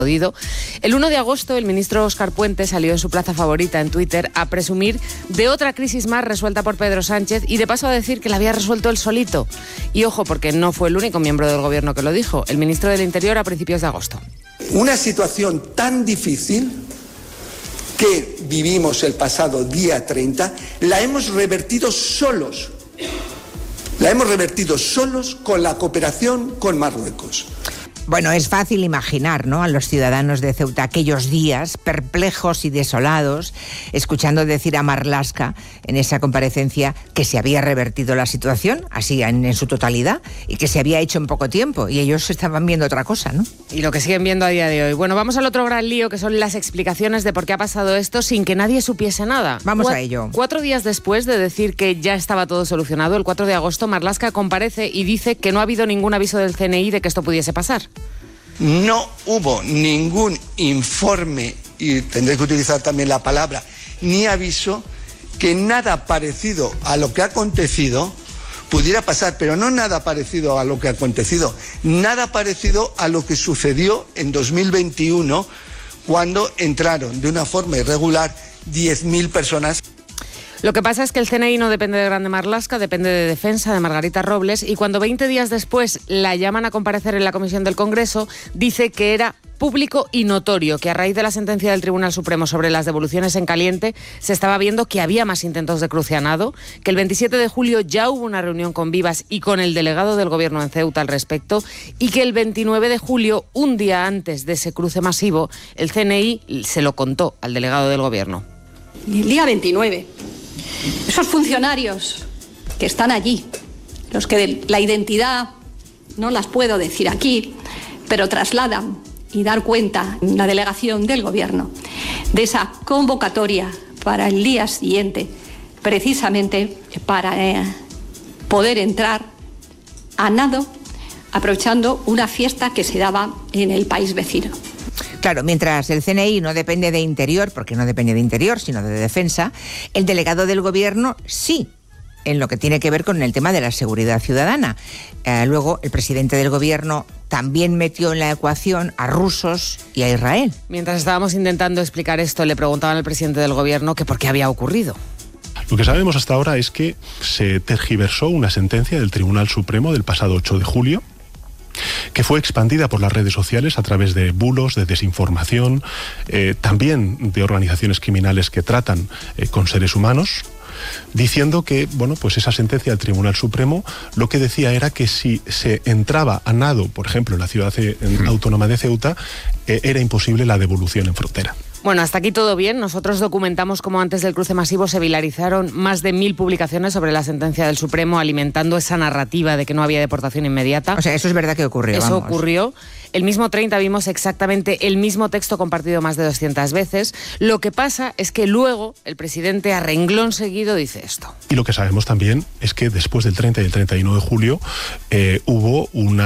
El 1 de agosto, el ministro Óscar Puente salió en su plaza favorita en Twitter a presumir de otra crisis más resuelta por Pedro Sánchez y de paso a decir que la había resuelto él solito. Y ojo, porque no fue el único miembro del gobierno que lo dijo, el ministro del Interior a principios de agosto. Una situación tan difícil que vivimos el pasado día 30, la hemos revertido solos. La hemos revertido solos con la cooperación con Marruecos. Bueno, es fácil imaginar, ¿no?, a los ciudadanos de Ceuta aquellos días perplejos y desolados, escuchando decir a Marlaska en esa comparecencia que se había revertido la situación, así en su totalidad, y que se había hecho en poco tiempo, y ellos estaban viendo otra cosa, ¿no? Y lo que siguen viendo a día de hoy. Bueno, vamos al otro gran lío, que son las explicaciones de por qué ha pasado esto sin que nadie supiese nada. Vamos a ello. 4 días después de decir que ya estaba todo solucionado, el 4 de agosto, Marlaska comparece y dice que no ha habido ningún aviso del CNI de que esto pudiese pasar. No hubo ningún informe, y tendré que utilizar también la palabra, ni aviso, que nada parecido a lo que ha acontecido pudiera pasar, pero no nada parecido a lo que ha acontecido, nada parecido a lo que sucedió en 2021, cuando entraron de una forma irregular 10.000 personas. Lo que pasa es que el CNI no depende de Grande Marlaska, depende de Defensa, de Margarita Robles, y cuando 20 días después la llaman a comparecer en la Comisión del Congreso, dice que era público y notorio, que a raíz de la sentencia del Tribunal Supremo sobre las devoluciones en caliente se estaba viendo que había más intentos de crucianado, que el 27 de julio ya hubo una reunión con Vivas y con el delegado del Gobierno en Ceuta al respecto, y que el 29 de julio, un día antes de ese cruce masivo, el CNI se lo contó al delegado del Gobierno. Y el día 29... esos funcionarios que están allí, los que la identidad no las puedo decir aquí, pero trasladan y dar cuenta en la delegación del Gobierno de esa convocatoria para el día siguiente, precisamente para poder entrar a nado, aprovechando una fiesta que se daba en el país vecino. Claro, mientras el CNI no depende de Interior, porque no depende de Interior, sino de Defensa, el delegado del Gobierno sí, en lo que tiene que ver con el tema de la seguridad ciudadana. Luego, el presidente del Gobierno también metió en la ecuación a rusos y a Israel. Mientras estábamos intentando explicar esto, le preguntaban al presidente del Gobierno que por qué había ocurrido. Lo que sabemos hasta ahora es que se tergiversó una sentencia del Tribunal Supremo del pasado 8 de julio, que fue expandida por las redes sociales a través de bulos, de desinformación, también de organizaciones criminales que tratan con seres humanos, diciendo que, bueno, pues esa sentencia del Tribunal Supremo lo que decía era que si se entraba a nado, por ejemplo, en la ciudad autónoma de Ceuta, era imposible la devolución en frontera. Bueno, hasta aquí todo bien. Nosotros documentamos cómo antes del cruce masivo se viralizaron más de 1000 publicaciones sobre la sentencia del Supremo, alimentando esa narrativa de que no había deportación inmediata. O sea, eso es verdad que ocurrió. Eso ocurrió. El mismo 30 vimos exactamente el mismo texto compartido más de 200 veces. Lo que pasa es que luego el presidente, a renglón seguido, dice esto. Y lo que sabemos también es que después del 30 y el 31 de julio hubo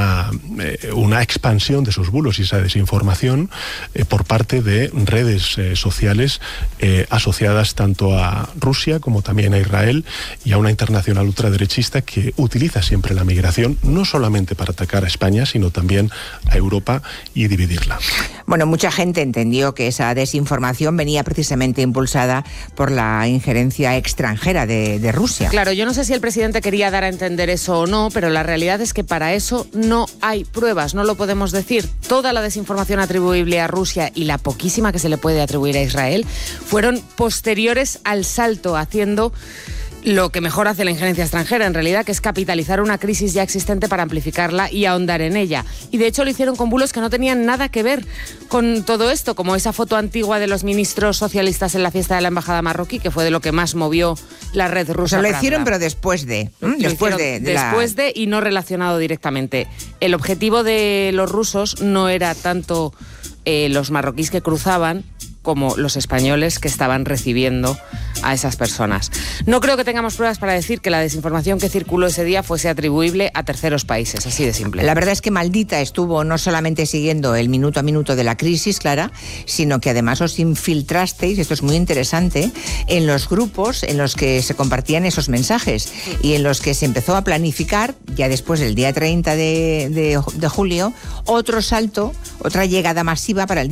una expansión de esos bulos y esa desinformación por parte de redes sociales asociadas tanto a Rusia como también a Israel y a una internacional ultraderechista que utiliza siempre la migración no solamente para atacar a España, sino también a Europa y dividirla. Bueno, mucha gente entendió que esa desinformación venía precisamente impulsada por la injerencia extranjera de Rusia. Claro, yo no sé si el presidente quería dar a entender eso o no, pero la realidad es que para eso no hay pruebas, no lo podemos decir. Toda la desinformación atribuible a Rusia y la poquísima que se le puede atribuir a Israel fueron posteriores al salto, haciendo lo que mejor hace la injerencia extranjera, en realidad, que es capitalizar una crisis ya existente para amplificarla y ahondar en ella. Y de hecho lo hicieron con bulos que no tenían nada que ver con todo esto, como esa foto antigua de los ministros socialistas en la fiesta de la embajada marroquí, que fue de lo que más movió la red rusa. O sea, lo hicieron, pero después de y no relacionado directamente. El objetivo de los rusos no era tanto los marroquíes que cruzaban, como los españoles que estaban recibiendo a esas personas. No creo que tengamos pruebas para decir que la desinformación que circuló ese día fuese atribuible a terceros países, así de simple. La verdad es que Maldita estuvo no solamente siguiendo el minuto a minuto de la crisis, Clara, sino que además os infiltrasteis, esto es muy interesante, en los grupos en los que se compartían esos mensajes y en los que se empezó a planificar, ya después del día 30 de julio, otro salto, otra llegada masiva para el día